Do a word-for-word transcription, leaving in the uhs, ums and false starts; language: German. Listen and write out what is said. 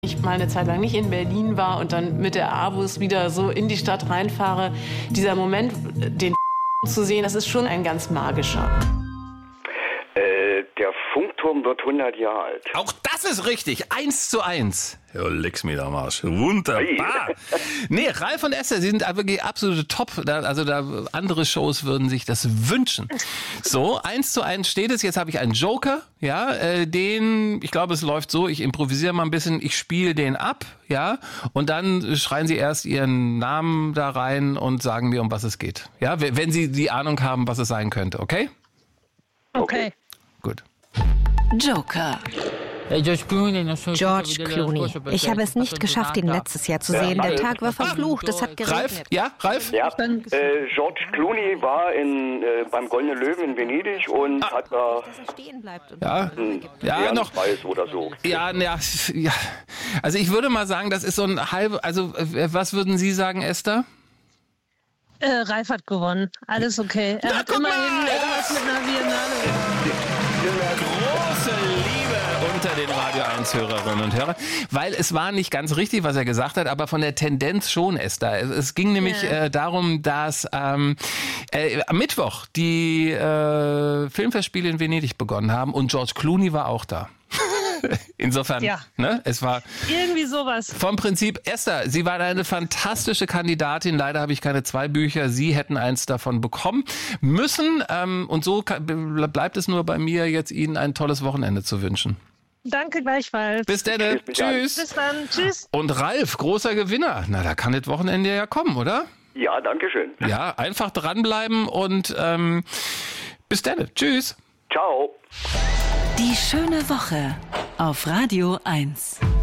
ich mal eine Zeit lang nicht in Berlin war und dann mit der A-Bus wieder so in die Stadt reinfahre, dieser Moment, den zu sehen, das ist schon ein ganz magischer. Äh, der Funkturm wird hundert Jahre alt. Auch das ist richtig. Eins zu eins. Ja, leck's mir am Arsch. Wunderbar. Nee, Ralf und Esther, sie sind wirklich absolute Top. Also da andere Shows würden sich das wünschen. So, eins zu eins steht es. Jetzt habe ich einen Joker, ja, äh, den, ich glaube, es läuft so, ich improvisiere mal ein bisschen, ich spiele den ab, ja, und dann schreien sie erst ihren Namen da rein und sagen mir, um was es geht. Ja, wenn sie die Ahnung haben, was es sein könnte, okay? Okay. Gut. Joker. George Clooney. Ich habe es nicht geschafft, ihn letztes Jahr zu sehen. Der Tag war verflucht, es hat geregnet. Ralf? Ja, Ralf? Ja, äh, George Clooney war in, äh, beim Goldenen Löwen in Venedig und ah. hat da dass er stehen bleibt und ja, ja noch oder so. Ja, ja, ja, also ich würde mal sagen, das ist so ein halb. Also was würden Sie sagen, Esther? Äh, Ralf hat gewonnen. Alles okay. Er Na, hat guck immerhin mal! irgendwas mit einer Biennale. Große Liebe unter den Radio eins Hörerinnen und Hörern, weil es war nicht ganz richtig, was er gesagt hat, aber von der Tendenz schon, Esther. Es, es ging nämlich Ja. äh, darum, dass ähm, äh, am Mittwoch die äh, Filmfestspiele in Venedig begonnen haben und George Clooney war auch da. Insofern, Ja. ne, es war Irgendwie sowas. vom Prinzip, Esther, Sie waren eine fantastische Kandidatin. Leider habe ich keine zwei Bücher. Sie hätten eins davon bekommen müssen. Ähm, und so kann, bleibt es nur bei mir, jetzt Ihnen ein tolles Wochenende zu wünschen. Danke gleichfalls. Bis dann. Tschüss. Bis dann. Tschüss. Und Ralf, großer Gewinner. Na, da kann das Wochenende ja kommen, oder? Ja, danke schön. Ja, einfach dranbleiben und ähm, bis dann. Tschüss. Ciao. Die schöne Woche auf Radio eins.